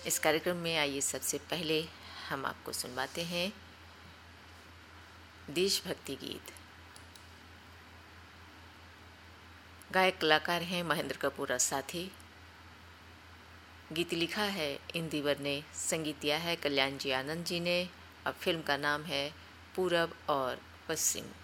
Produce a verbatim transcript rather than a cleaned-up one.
इस कार्यक्रम में आइए सबसे पहले हम आपको सुनवाते हैं देशभक्ति गीत। गायक कलाकार हैं महेंद्र कपूर साथी। गीत लिखा है इंदिवर ने, संगीत दिया है कल्याण जी आनंद जी ने और फिल्म का नाम है पूरब और पश्चिम।